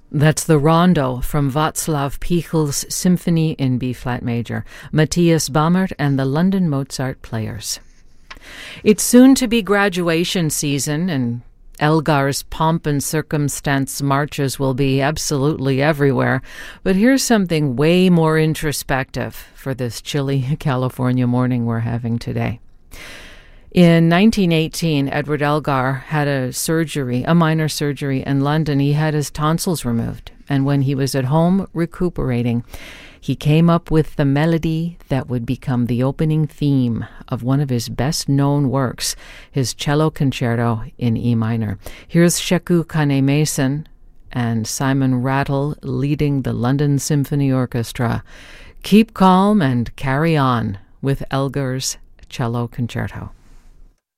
That's the Rondo from Václav Pichel's Symphony in B-flat major, Matthias Baumert and the London Mozart Players. It's soon to be graduation season, and Elgar's pomp and circumstance marches will be absolutely everywhere. But here's something way more introspective for this chilly California morning we're having today. In 1918, Edward Elgar had a minor surgery in London. He had his tonsils removed, and when he was at home recuperating, he came up with the melody that would become the opening theme of one of his best-known works, his cello concerto in E minor. Here's Sheku Kane-Mason and Simon Rattle leading the London Symphony Orchestra. Keep calm and carry on with Elgar's cello concerto.